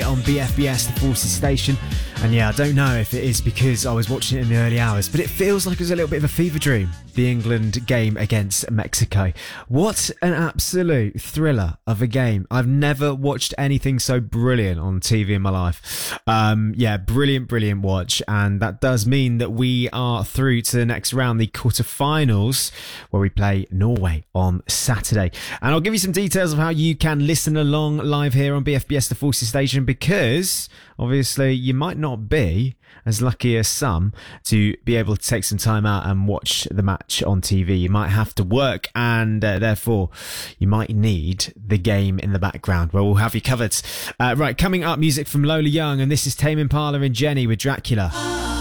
on BFBS, the Forces station. And yeah, I don't know if it is because I was watching it in the early hours, but it feels like it was a little bit of a fever dream. The England game against Mexico. What an absolute thriller of a game. I've never watched anything so brilliant on TV in my life. Brilliant watch. And that does mean that we are through to the next round, the quarterfinals, where we play Norway on Saturday. And I'll give you some details of how you can listen along live here on BFBS, the Forces station, because obviously you might not be as lucky as some to be able to take some time out and watch the match on TV. You might have to work, and therefore you might need the game in the background. Well, we'll have you covered. Right, coming up, music from Lola Young, and this is Tame Impala and Jenny with Dracula.